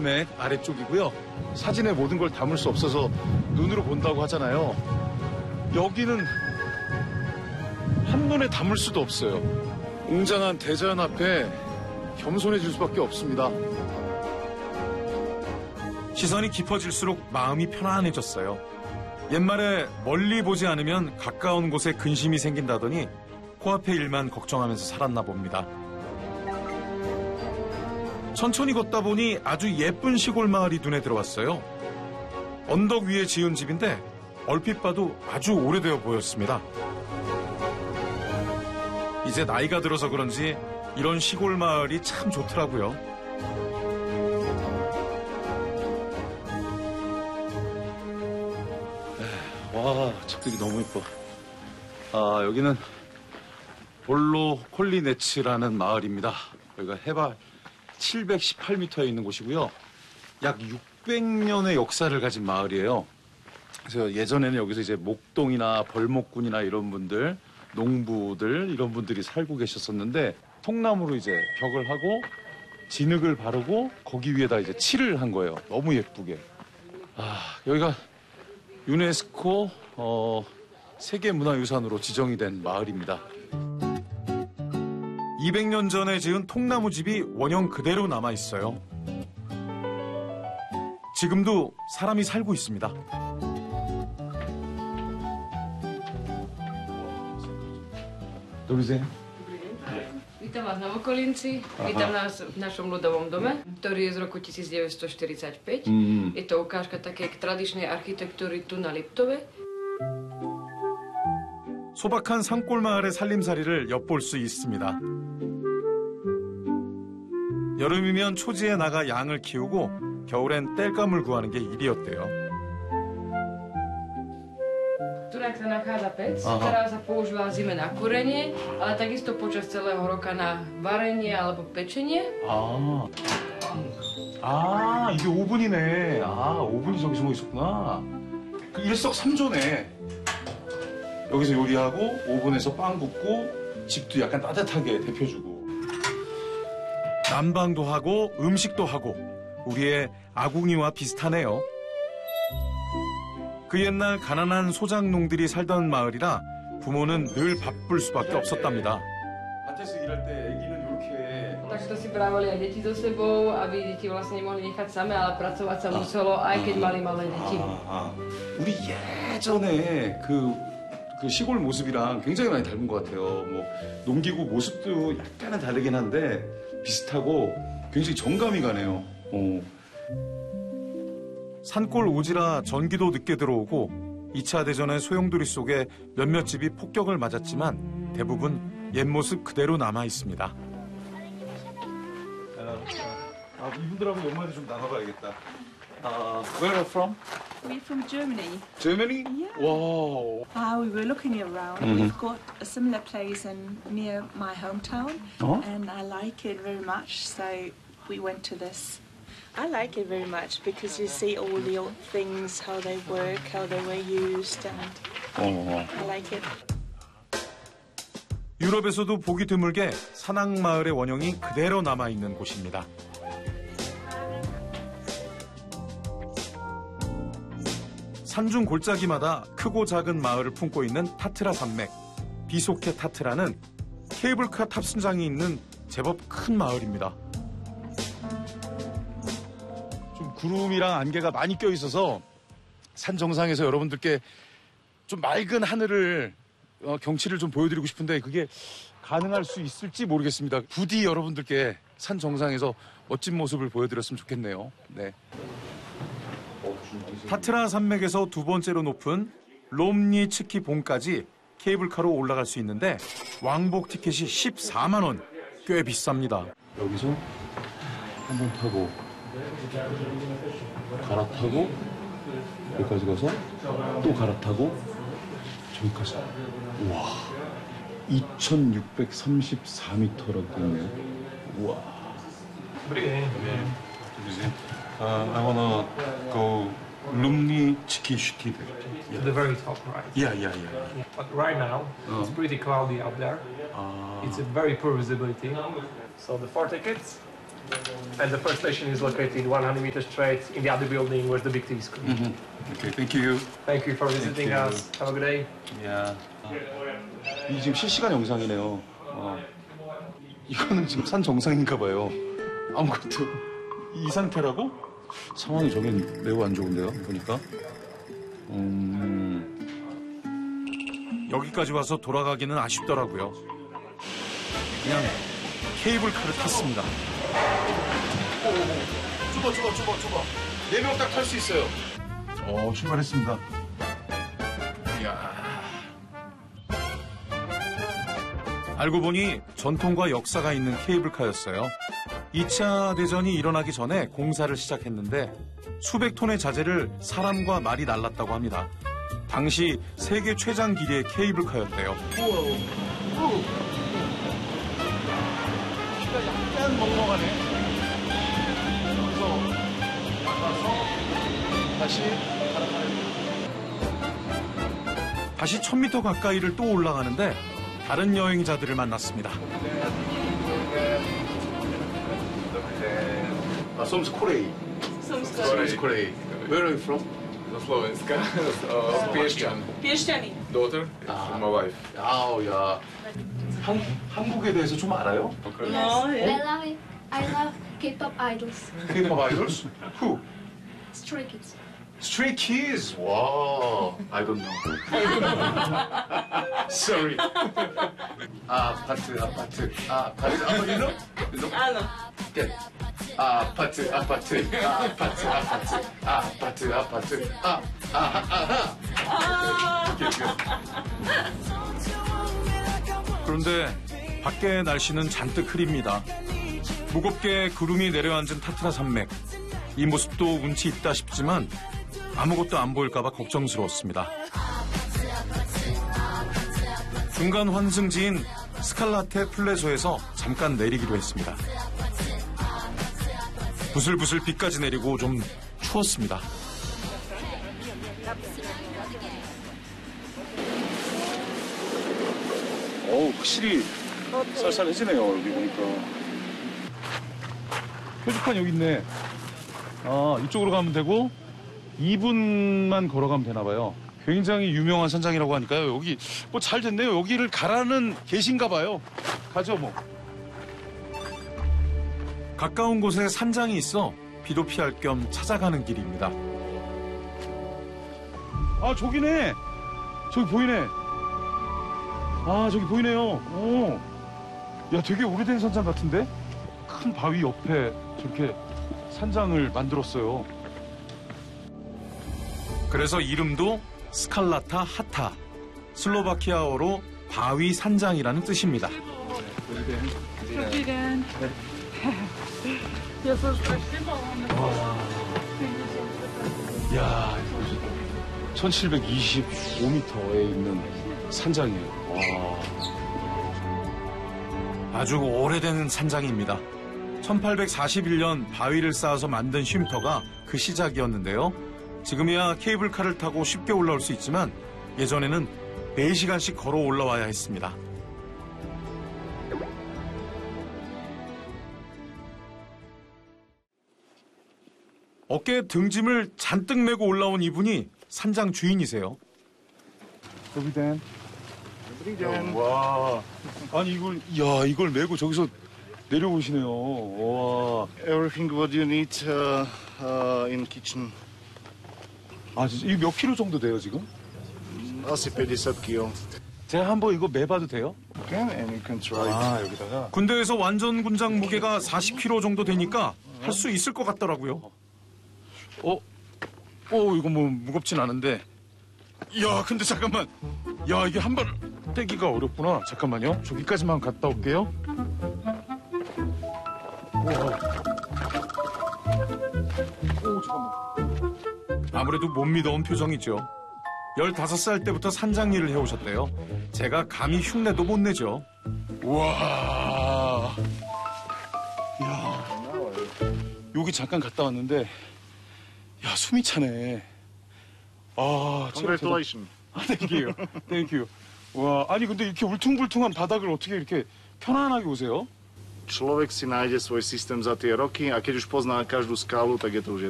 산맥 아래쪽이고요. 사진에 모든 걸 담을 수 없어서 눈으로 본다고 하잖아요. 여기는 한눈에 담을 수도 없어요. 웅장한 대자연 앞에 겸손해질 수밖에 없습니다. 시선이 깊어질수록 마음이 편안해졌어요. 옛말에 멀리 보지 않으면 가까운 곳에 근심이 생긴다더니 코앞의 일만 걱정하면서 살았나 봅니다. 천천히 걷다 보니 아주 예쁜 시골 마을이 눈에 들어왔어요. 언덕 위에 지은 집인데 얼핏 봐도 아주 오래되어 보였습니다. 이제 나이가 들어서 그런지 이런 시골 마을이 참 좋더라고요. 와, 집들이 너무 예뻐. 아, 여기는 볼로 콜리네츠라는 마을입니다. 여기가 해발 718m에 있는 곳이고요. 약 600년의 역사를 가진 마을이에요. 그래서 예전에는 여기서 이제 목동이나 벌목군이나 이런 분들, 농부들 이런 분들이 살고 계셨었는데 통나무로 이제 벽을 하고 진흙을 바르고 거기 위에다 이제 칠을 한 거예요. 너무 예쁘게. 아, 여기가 유네스코 세계문화유산으로 지정이 된 마을입니다. 200년 전에 지은 통나무 집이 원형 그대로 남아 있어요. 지금도 사람이 살고 있습니다. Dobrý Vítam vás na Vokolinci, vítam nás v našom ľudovom dome, ktorý je z roku 1945. Je to ukážka takej tradičnej architektúry tu na Liptove. 소박한 산골 마을의 살림살이를 엿볼 수 있습니다. 여름이면 초지에 나가 양을 키우고 겨울엔 땔감을 구하는 게 일이었대요. Tunak sa nachádza pec, ktorá sa používa v zime na kúrenie, ale takisto počas celého roka na varenie alebo pečenie. 이게 오븐이네. 오븐이 저기 숨어 있었구나. 그 일석삼조네. 여기서 요리하고 오븐에서 빵 굽고 집도 약간 따뜻하게 데펴주고. 난방도 하고 음식도 하고 우리의 아궁이와 비슷하네요. 그 옛날 가난한 소작농들이 살던 마을이라 부모는 늘 바쁠 수밖에 없었답니다. 밭에서 일할 때 아기는 이렇게 takto si brávali aj deti so sebou, aby deti vlastne nemohli nechať samé, ale pracovať sa muselo, aj keď mali malé deti. 우리 예전에 그 시골 모습이랑 굉장히 많이 닮은 것 같아요. 뭐 농기구 모습도 약간은 다르긴 한데 비슷하고 굉장히 정감이 가네요. 산골 오지라 전기도 늦게 들어오고 2차 대전의 소용돌이 속에 몇몇 집이 폭격을 맞았지만 대부분 옛 모습 그대로 남아 있습니다. 이분들하고 연말에 좀 나눠봐야겠다. Where are you from? We're from Germany. Germany? Yeah. Wow. We were looking around. We've got a similar place near my hometown, and I like it very much. So we went to this. I like it very much because you see all the old things, how they work, how they were used, and I like it. 유럽에서도 보기 드물게 산악마을의 원형이 그대로 남아있는 곳입니다. 산중 골짜기마다 크고 작은 마을을 품고 있는 타트라 산맥, 비소케 타트라는 케이블카 탑승장이 있는 제법 큰 마을입니다. 좀 구름이랑 안개가 많이 껴있어서 산 정상에서 여러분들께 좀 맑은 하늘을 경치를 좀 보여드리고 싶은데 그게 가능할 수 있을지 모르겠습니다. 부디 여러분들께 산 정상에서 멋진 모습을 보여드렸으면 좋겠네요. 네. 타트라 산맥에서 두 번째로 높은 롬니츠키 봉까지 케이블카로 올라갈 수 있는데 왕복 티켓이 14만 원, 꽤 비쌉니다. 여기서 한번 타고 갈아타고 여기까지 가서 또 갈아타고 저기까지. 우와, 2,634m라고 되네요. 우와. I wanna go Lumni Chiki Shutib. To the very top, right? Yeah. But right now, it's pretty cloudy out there. It's a very poor visibility. So the 4 tickets, And the first station is located 100 meters straight in the other building with the big TV screen. 오케이, 땡큐. Thank you for visiting you. us. Have a good day. 야. 이게 지금 실시간 영상이네요. 이거는 지금 산 정상인가 봐요. 아무것도 이 상태라고? 상황이 저긴 매우 안 좋은데요, 보니까. 여기까지 와서 돌아가기는 아쉽더라고요. 그냥 케이블카를 탔습니다. 좁아. 4명 딱 탈 수 있어요. 출발했습니다. 이야. 알고 보니 전통과 역사가 있는 케이블카였어요. 2차 대전이 일어나기 전에 공사를 시작했는데 수백 톤의 자재를 사람과 말이 날랐다고 합니다. 당시 세계 최장 길이의 케이블카였대요. 약간 멍멍하네. 여기서 나가서 다시 1000m 가까이를 또 올라가는데 다른 여행자들을 만났습니다. 솜스 코레이. 솜스 코레이. Where are you from? Slovenska, Piešťan. Piešťany. Daughter from my wife. 야. 한국에 대해서 좀 알아요? No, I love K-pop idols. K-pop idols? Who? Stray Kids. Stray Kids. Wow. I don't know. Sorry. 아파트. You know? ano. Okay. 아파트. 그런데 밖에 날씨는 잔뜩 흐립니다. 무겁게 구름이 내려앉은 타트라 산맥. 이 모습도 운치 있다 싶지만 아무것도 안 보일까봐 걱정스러웠습니다. 중간 환승지인 스칼라테 플레소에서 잠깐 내리기로 했습니다. 부슬부슬 비까지 내리고 좀 추웠습니다. 확실히 쌀쌀해지네요, 여기 보니까. 표지판 여기 있네. 이쪽으로 가면 되고 2분만 걸어가면 되나 봐요. 굉장히 유명한 산장이라고 하니까요. 여기 뭐 잘 됐네요. 여기를 가라는 계신가 봐요. 가죠 뭐. 가까운 곳에 산장이 있어 비도 피할 겸 찾아가는 길입니다. 저기네. 저기 보이네. 저기 보이네요. 오. 야, 되게 오래된 산장 같은데? 큰 바위 옆에 저렇게 산장을 만들었어요. 그래서 이름도 스칼라타 하타. 슬로바키아어로 바위 산장이라는 뜻입니다. 야, 1725m에 있는 산장이에요. 아주 오래된 산장입니다. 1841년 바위를 쌓아서 만든 쉼터가 그 시작이었는데요. 지금이야 케이블카를 타고 쉽게 올라올 수 있지만 예전에는 4시간씩 걸어 올라와야 했습니다. 어깨에 등짐을 잔뜩 메고 올라온 이분이 산장 주인이세요. 여기댄. 와. 아니 이걸 메고 저기서 내려오시네요. 와. Everything what you need in kitchen. 진짜 이거 몇 킬로 정도 돼요 지금? Asi 50 kg. 제가 한번 이거 매봐도 돼요? Okay, and you can try it. 여기다가. 군대에서 완전 군장 무게가 40kg 정도 되니까 할 수 있을 것 같더라고요. 이거 뭐 무겁진 않은데. 야, 근데 잠깐만. 야, 이게 한 번 떼기가 어렵구나. 잠깐만요. 저기까지만 갔다 올게요. 잠깐만. 아무래도 못 믿어온 표정이죠. 15살 때부터 산장 일을 해오셨대요. 제가 감히 흉내도 못 내죠. 우와. 야. 여기 잠깐 갔다 왔는데, 야, 숨이 차네. Congratulations. 땡큐. 땡큐. 와, 아니, 근데 이렇게 울퉁불퉁한 바닥을 어떻게 이렇게 편안하게 오세요? človek si nájde svoj systém za tie roky a keď už pozná každú skálu, tak je to už